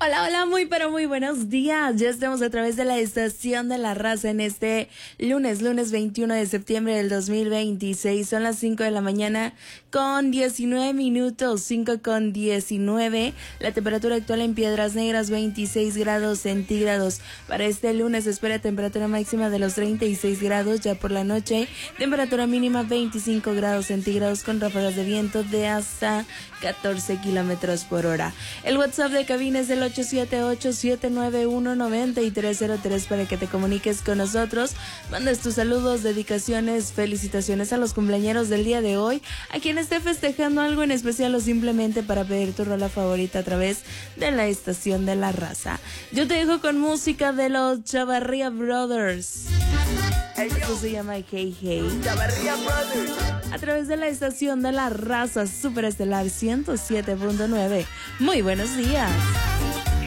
Hola, hola, muy pero muy buenos días. Ya estamos a través de la estación de la raza en este lunes 21 de septiembre del 2026. Son las 5 de la mañana con 19 minutos, 5 con 19. La temperatura actual en Piedras Negras 26 grados centígrados. Para este lunes se espera temperatura máxima de los 36 grados. Ya por la noche, temperatura mínima 25 grados centígrados con ráfagas de viento de hasta 14 kilómetros por hora. El WhatsApp de cabina es el 878-791-9303 para que te comuniques con nosotros, mandes tus saludos, dedicaciones, felicitaciones a los cumpleañeros del día de hoy, a quien esté festejando algo en especial o simplemente para pedir tu rola favorita a través de la estación de la raza. Yo te dejo con música de los Chavarría Brothers. Esto se llama Hey Hey. Chavarría Brothers. A través de la estación de la raza Superestelar 107.9. Muy buenos días.